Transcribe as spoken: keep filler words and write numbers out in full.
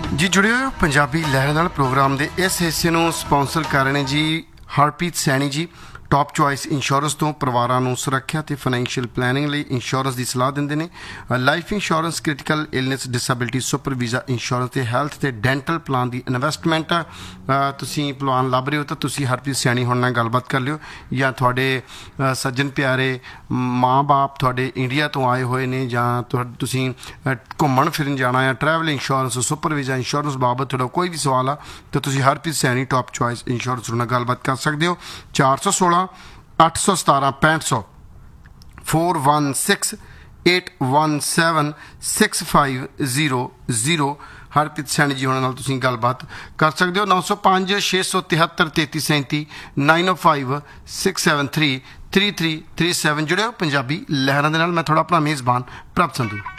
ਜੀ ਜੁੜੇ ਹੋ ਪੰਜਾਬੀ ਲਹਿਰ ਨਾਲ ਪ੍ਰੋਗਰਾਮ ਦੇ ਇਸ ਹਿੱਸੇ ਨੂੰ ਸਪਾਂਸਰ ਕਰ ਰਹੇ ਨੇ ਜੀ ਹਰਪ੍ਰੀਤ ਸੈਣੀ ਜੀ ਟੌਪ ਚੋਇਸ ਇੰਸ਼ੋਰੈਂਸ ਤੋਂ ਪਰਿਵਾਰਾਂ ਨੂੰ ਸੁਰੱਖਿਆ ਅਤੇ ਫਾਈਨੈਂਸ਼ੀਅਲ ਪਲੈਨਿੰਗ ਲਈ ਇੰਸ਼ੋਰੈਂਸ ਦੀ ਸਲਾਹ ਦਿੰਦੇ ਨੇ। Life insurance, critical illness, disability, super visa insurance ਤੇ ਹੈਲਥ ਤੇ ਡੈਂਟਲ ਪਲਾਨ ਦੀ ਇਨਵੈਸਟਮੈਂਟ ਤੁਸੀਂ ਪਲਾਨ ਲੱਭ ਰਹੇ ਹੋ ਤਾਂ ਤੁਸੀਂ ਹਰਪ੍ਰੀਤ ਸੈਣੀ ਹੁਣ ਨਾਲ ਗੱਲਬਾਤ ਕਰ ਲਿਓ, ਜਾਂ ਤੁਹਾਡੇ ਸੱਜਣ ਪਿਆਰੇ ਮਾਂ ਬਾਪ ਤੁਹਾਡੇ ਇੰਡੀਆ ਤੋਂ ਆਏ ਹੋਏ ਨੇ, ਜਾਂ ਤੁਸੀਂ ਘੁੰਮਣ ਫਿਰਨ ਜਾਣਾ ਆ, travel insurance, super visa insurance ਬਾਬਤ ਤੁਹਾਡਾ ਕੋਈ ਵੀ ਸਵਾਲ ਆ ਤਾਂ ਤੁਸੀਂ Harpreet Saini top choice insurance ਨਾਲ ਗੱਲਬਾਤ ਕਰ ਸਕਦੇ ਹੋ। ਚਾਰ ਸੌ ਸੋਲਾਂ ਅੱਠ ਸੌ ਸਤਾਰਾਂ ਪੈਂਹਠ ਸੌ four one six eight one seven six five zero zero Harpreet Saini ਜੀ ਹੋਣਾ ਨਾਲ ਤੁਸੀਂ ਗੱਲਬਾਤ ਕਰ ਸਕਦੇ ਹੋ। ਨੌ ਸੌ ਪੰਜ ਛੇ ਸੌ ਤਿਹੱਤਰ ਤੇਤੀ ਸੈਂਤੀ ਨਾਈਨ ਓ five six seven three three three three seven. ਜੁੜਿਓ Punjabi ਲਹਿਰਾਂ ਦੇ ਨਾਲ। ਮੈਂ ਥੋੜ੍ਹਾ ਆਪਣਾ ਮੇਜ਼ਬਾਨ ਪ੍ਰਭ ਸੰਧੂ।